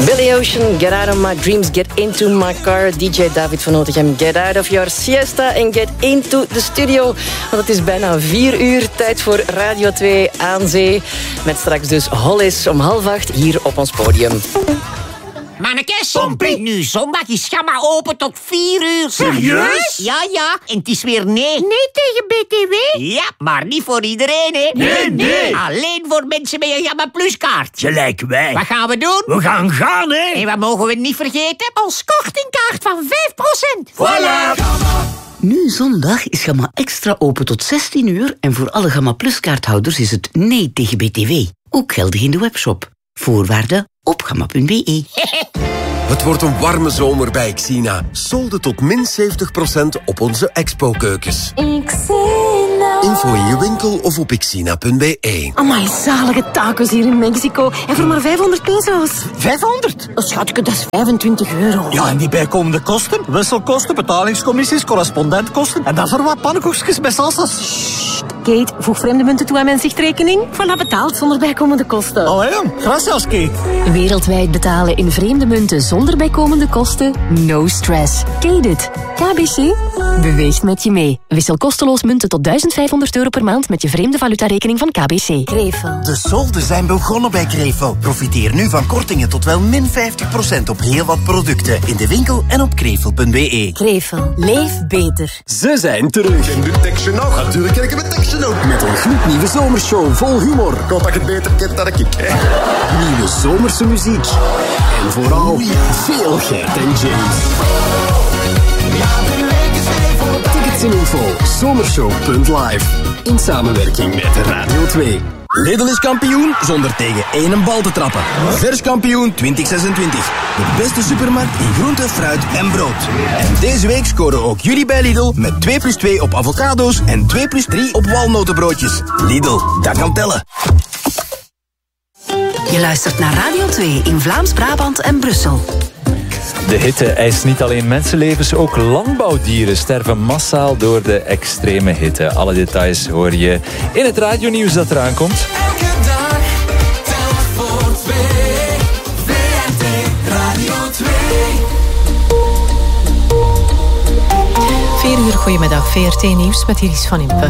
Billy Ocean, Get Out of My Dreams, Get Into My Car. DJ David van Notegem, Get Out of Your Siesta en Get Into the Studio. Want het is bijna 4 uur, tijd voor Radio 2 aan zee. Met straks dus Hollis om 7:30 hier op ons podium. Mannekes, pompiek nu. Zondag is Gamma open tot 4 uur. Serieus? Ja. En het is weer nee. Nee tegen BTW? Ja, maar niet voor iedereen, hè. Nee. Alleen voor mensen met een Gamma Plus kaart. Gelijk wij. Wat gaan we doen? We gaan, hè. En wat mogen we niet vergeten? Ons kortingkaart van 5%. Voilà. Nu zondag is Gamma Extra open tot 16 uur en voor alle Gamma Plus kaarthouders is het nee tegen BTW. Ook geldig in de webshop. Voorwaarden op gamma.be. Het wordt een warme zomer bij Xina. Solden tot min 70% op onze expo-keukens. Xina. Info in je winkel of op xina.be. Amai, zalige tacos hier in Mexico. En voor maar 500 pesos. 500? Oh, schatje, dat is 25 euro. Ja, en die bijkomende kosten? Wisselkosten, betalingscommissies, correspondentkosten. En dan voor wat pannenkoekjes met salsa's. Kate, voeg vreemde munten toe aan mijn zichtrekening. Voilà, betaald zonder bijkomende kosten. Oh ja, gracias, Kate. Wereldwijd betalen in vreemde munten zonder bijkomende kosten? No stress. Kate it. KBC beweegt met je mee. Wissel kosteloos munten tot €1500 per maand met je vreemde valutarekening van KBC. Krevel. De solden zijn begonnen bij Krevel. Profiteer nu van kortingen tot wel min 50% op heel wat producten. In de winkel en op krevel.be. Krevel. Leef beter. Ze zijn terug. En de teksten nog. Natuurlijk ken ik het teksten ook. Met een gloednieuwe zomershow vol humor. Ik hoop dat je het beter kent dan ik. Nieuwe zomerse muziek. En vooral veel Gert en James. Tickets en info zomershow.live. In samenwerking met Radio 2. Lidl is kampioen zonder tegen één bal te trappen. Vers kampioen 2026. De beste supermarkt in groente, fruit en brood. En deze week scoren ook jullie bij Lidl met 2+2 op avocado's en 2+3 op walnotenbroodjes. Lidl, dat kan tellen. Je luistert naar Radio 2 in Vlaams-Brabant en Brussel. De hitte eist niet alleen mensenlevens, ook landbouwdieren sterven massaal door de extreme hitte. Alle details hoor je in het radionieuws dat eraan komt. Elke dag, telk voor 2. VRT Radio 2. 4 uur, goedemiddag. VRT Nieuws met Iris van Impe.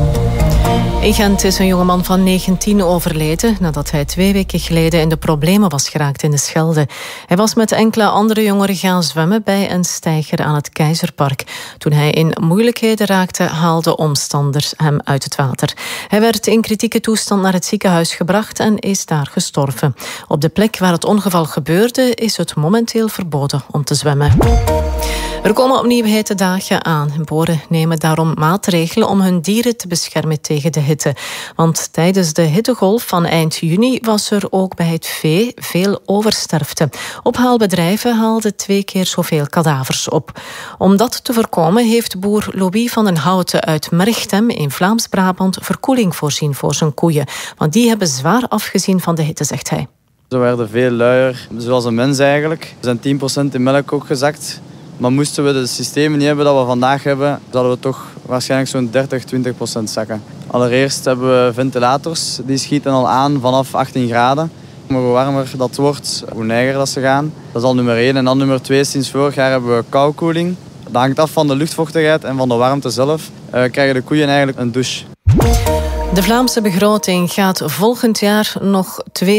In Gent is een jongeman van 19 overleden nadat hij 2 weken geleden in de problemen was geraakt in de Schelde. Hij was met enkele andere jongeren gaan zwemmen bij een steiger aan het Keizerpark. Toen hij in moeilijkheden raakte, haalden omstanders hem uit het water. Hij werd in kritieke toestand naar het ziekenhuis gebracht en is daar gestorven. Op de plek waar het ongeval gebeurde is het momenteel verboden om te zwemmen. Er komen opnieuw hete dagen aan. Boeren nemen daarom maatregelen om hun dieren te beschermen tegen de hitte. Want tijdens de hittegolf van eind juni was er ook bij het vee veel oversterfte. Ophaalbedrijven haalden 2 keer zoveel kadavers op. Om dat te voorkomen heeft boer Louis van den Houten uit Merchtem in Vlaams-Brabant verkoeling voorzien voor zijn koeien. Want die hebben zwaar afgezien van de hitte, zegt hij. Ze werden veel luier, zoals een mens eigenlijk. We zijn 10% in melk ook gezakt. Maar moesten we de systemen niet hebben dat we vandaag hebben, zouden we toch waarschijnlijk zo'n 30-20% zakken. Allereerst hebben we ventilators, die schieten al aan vanaf 18 graden. Maar hoe warmer dat wordt, hoe neiger dat ze gaan. Dat is al nummer 1. En dan nummer 2, sinds vorig jaar hebben we koelkoeling. Dat hangt af van de luchtvochtigheid en van de warmte zelf. Krijgen de koeien eigenlijk een douche. De Vlaamse begroting gaat volgend jaar nog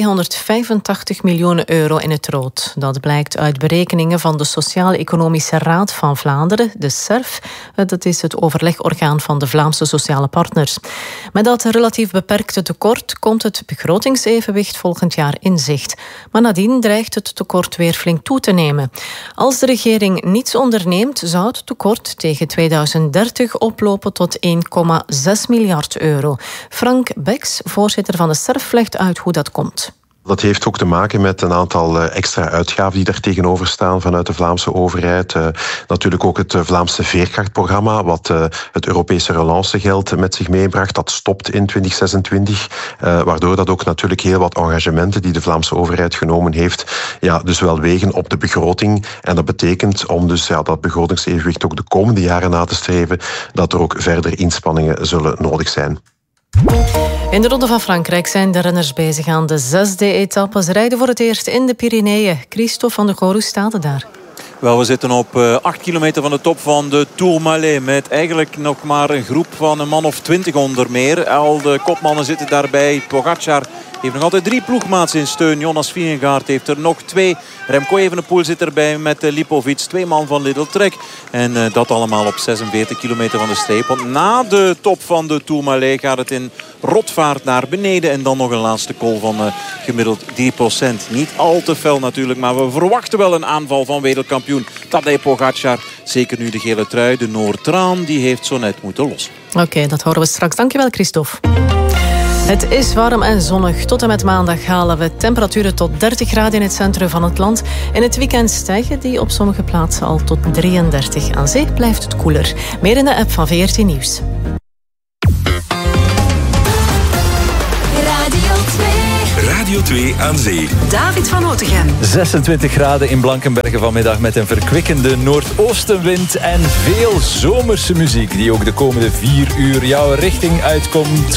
285 miljoen euro in het rood. Dat blijkt uit berekeningen van de Sociaal-Economische Raad van Vlaanderen, de SERF. Dat is het overlegorgaan van de Vlaamse sociale partners. Met dat relatief beperkte tekort komt het begrotingsevenwicht volgend jaar in zicht. Maar nadien dreigt het tekort weer flink toe te nemen. Als de regering niets onderneemt, zou het tekort tegen 2030 oplopen tot 1,6 miljard euro. Frank Beks, voorzitter van de SERF, legt uit hoe dat komt. Dat heeft ook te maken met een aantal extra uitgaven die daar tegenover staan vanuit de Vlaamse overheid. Natuurlijk ook het Vlaamse veerkrachtprogramma, wat het Europese relancegeld met zich meebracht. Dat stopt in 2026, waardoor dat ook natuurlijk heel wat engagementen die de Vlaamse overheid genomen heeft, dus wel wegen op de begroting. En dat betekent, om dus dat begrotingsevenwicht ook de komende jaren na te streven, dat er ook verder inspanningen zullen nodig zijn. In de Ronde van Frankrijk zijn de renners bezig aan de 6e etappe. Ze rijden voor het eerst in de Pyreneeën. Christophe van der Goor, hoe staat het daar? Wel, we zitten op 8 kilometer van de top van de Tourmalet. Met eigenlijk nog maar een groep van een man of 20 onder meer. Al de kopmannen zitten daarbij. Pogacar heeft nog altijd 3 ploegmaats in steun. Jonas Vingegaard heeft er nog 2. Remco Evenepoel zit erbij met Lipovic. 2 man van Lidl Trek. En dat allemaal op 46 kilometer van de streep. Want na de top van de Tourmalet gaat het in rotvaart naar beneden. En dan nog een laatste call van gemiddeld 3%. Niet al te fel natuurlijk. Maar we verwachten wel een aanval van wereldkampioen Tadej Pogacar. Zeker nu de gele trui. De Noord-Traan die heeft zo net moeten lossen. Oké, dat horen we straks. Dankjewel, Christophe. Het is warm en zonnig. Tot en met maandag halen we temperaturen tot 30 graden in het centrum van het land. In het weekend stijgen die op sommige plaatsen al tot 33. Aan zee blijft het koeler. Meer in de app van VRT Nieuws. Radio 2 aan zee. David van Otegem. 26 graden in Blankenberge vanmiddag met een verkwikkende noordoostenwind en veel zomerse muziek die ook de komende 4 uur jouw richting uitkomt.